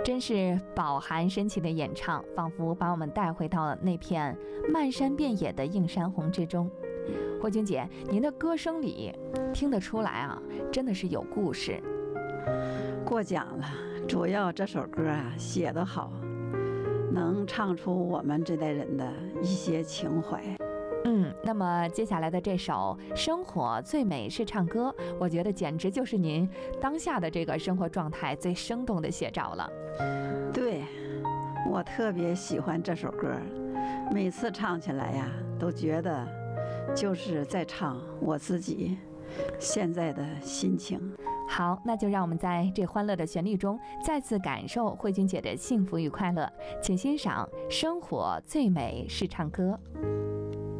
真是饱含深情的演唱，仿佛把我们带回到了那片漫山遍野的映山红之中。慧君姐，您的歌声里听得出来啊，真的是有故事。 过奖了，主要这首歌啊写得好，能唱出我们这代人的一些情怀。 那么接下来的这首《生活最美是唱歌》，我觉得简直就是您当下的这个生活状态最生动的写照了。 对，我特别喜欢这首歌，每次唱起来呀，都觉得就是在唱我自己现在的心情。 好，那就让我们在这欢乐的旋律中再次感受慧君姐的幸福与快乐，请欣赏《生活最美是唱歌》。